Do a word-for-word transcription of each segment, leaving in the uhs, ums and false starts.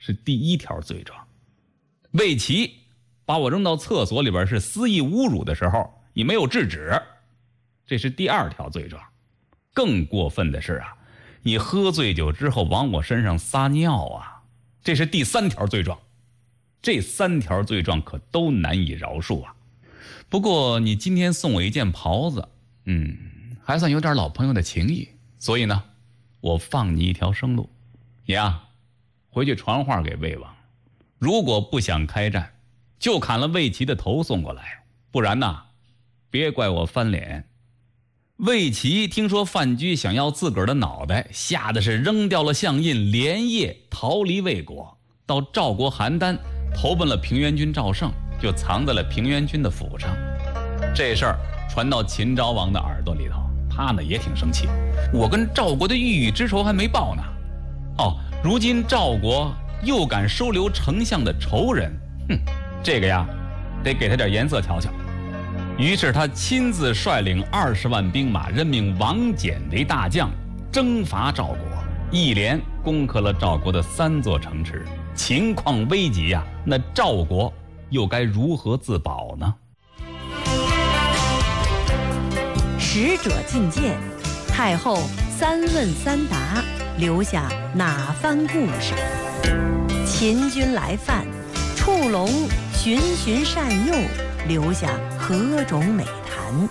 是第一条罪状。魏齐把我扔到厕所里边是肆意侮辱的时候，你没有制止，这是第二条罪状。更过分的是啊，你喝醉酒之后往我身上撒尿啊，这是第三条罪状。这三条罪状可都难以饶恕啊。不过你今天送我一件袍子，嗯，还算有点老朋友的情谊，所以呢，我放你一条生路。你啊，回去传话给魏王，如果不想开战，就砍了魏齐的头送过来，不然呐，别怪我翻脸。魏齐听说范雎想要自个儿的脑袋，吓得是扔掉了相印，连夜逃离魏国，到赵国邯郸投奔了平原君赵胜，就藏在了平原君的府上。这事儿传到秦昭王的耳朵里头，他呢也挺生气，我跟赵国的郁郁之仇还没报呢，哦，如今赵国又敢收留丞相的仇人，哼，这个呀得给他点颜色瞧瞧。于是他亲自率领二十万兵马，任命王翦为大将，征伐赵国，一连攻克了赵国的三座城池。情况危急呀、啊，那赵国又该如何自保呢？ 使者进谏，太后三问三答，留下哪番故事？秦军来犯，触龙循循善诱，留下何种美谈？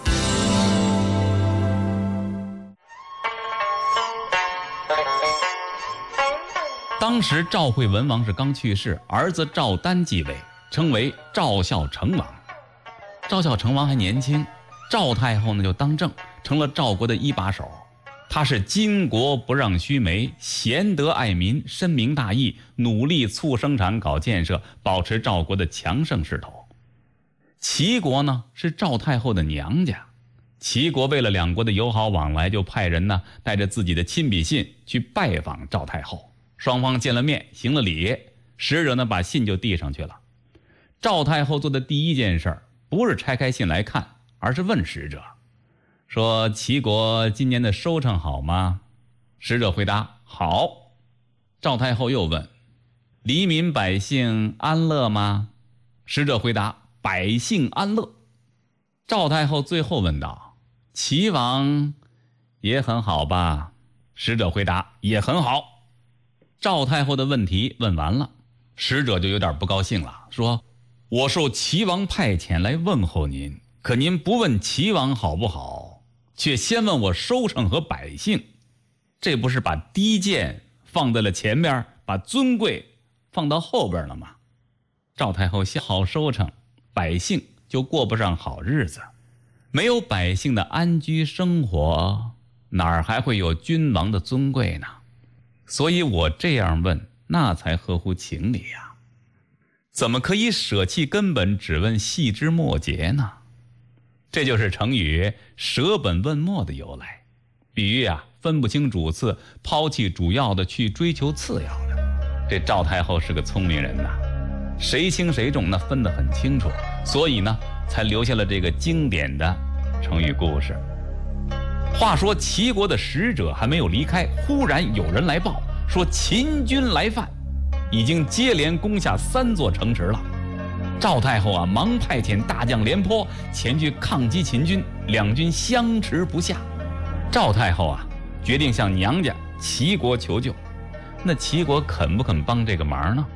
当时赵惠文王是刚去世，儿子赵丹继位，称为赵孝成王。赵孝成王还年轻，赵太后呢就当政，成了赵国的一把手。他是巾帼不让须眉，贤德爱民，深明大义，努力促生产搞建设，保持赵国的强盛势头。齐国呢是赵太后的娘家，齐国为了两国的友好往来，就派人呢带着自己的亲笔信去拜访赵太后。双方见了面，行了礼，使者呢把信就递上去了。赵太后做的第一件事不是拆开信来看，而是问使者说：齐国今年的收成好吗？使者回答：好。赵太后又问：黎民百姓安乐吗？使者回答：百姓安乐。赵太后最后问道：齐王也很好吧？使者回答：也很好。赵太后的问题问完了，使者就有点不高兴了，说：我受齐王派遣来问候您，可您不问齐王好不好，却先问我收成和百姓，这不是把低贱放在了前面，把尊贵放到后边了吗？赵太后先好收成，百姓就过不上好日子，没有百姓的安居生活，哪儿还会有君王的尊贵呢？所以我这样问，那才合乎情理呀、啊。怎么可以舍弃根本，只问细枝末节呢？这就是成语舍本问末的由来，比喻啊分不清主次，抛弃主要的去追求次要的。这赵太后是个聪明人呐，谁轻谁重那分得很清楚，所以呢才留下了这个经典的成语故事。话说齐国的使者还没有离开，忽然有人来报说秦军来犯，已经接连攻下三座城池了。赵太后啊忙派遣大将廉颇前去抗击秦军，两军相持不下。赵太后啊决定向娘家齐国求救，那齐国肯不肯帮这个忙呢？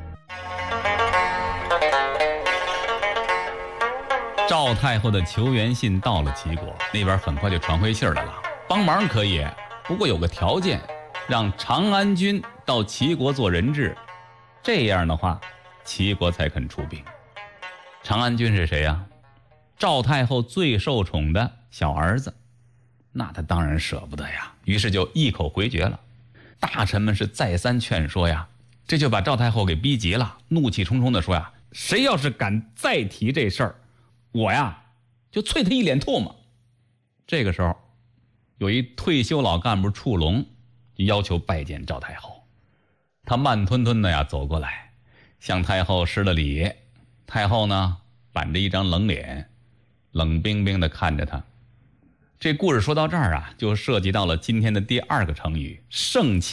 赵太后的求援信到了齐国，那边很快就传回信来了，帮忙可以，不过有个条件，让长安军到齐国做人质，这样的话齐国才肯出兵。长安军是谁呀、啊？赵太后最受宠的小儿子，那他当然舍不得呀，于是就一口回绝了。大臣们是再三劝说呀，这就把赵太后给逼急了，怒气冲冲地说呀：谁要是敢再提这事儿，我呀就啐他一脸唾沫。这个时候有一退休老干部触龙要求拜见赵太后，他慢吞吞的呀走过来，向太后施了礼。太后呢板着一张冷脸，冷冰冰的看着他。这故事说到这儿啊，就涉及到了今天的第二个成语，盛气